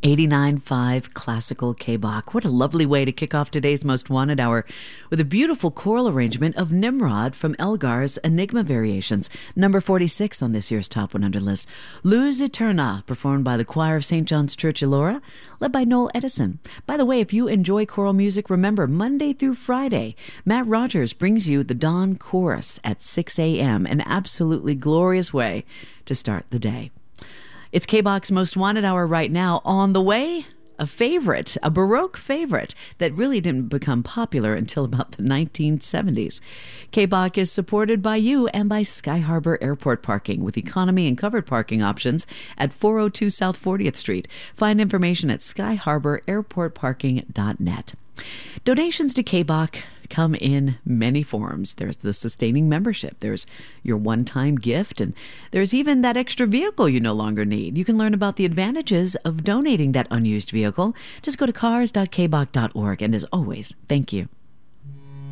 89.5 Classical K-Bach. What a lovely way to kick off today's Most Wanted Hour with a beautiful choral arrangement of Nimrod from Elgar's Enigma Variations, number 46 on this year's Top 100 list. Luz Eterna, performed by the choir of St. John's Church, Elora, led by Noel Edison. By the way, if you enjoy choral music, remember, Monday through Friday, Matt Rogers brings you the Dawn Chorus at 6 a.m., an absolutely glorious way to start the day. It's K-Bach's Most Wanted Hour right now. On the way, a favorite, a Baroque favorite that really didn't become popular until about the 1970s. K-Bach is supported by you and by Sky Harbor Airport Parking with economy and covered parking options at 402 South 40th Street. Find information at skyharbor.airportparking.net. Donations to K-Bach come in many forms. There's the sustaining membership. There's your one-time gift. And there's even that extra vehicle you no longer need. You can learn about the advantages of donating that unused vehicle. Just go to cars.kbach.org. And as always, thank you.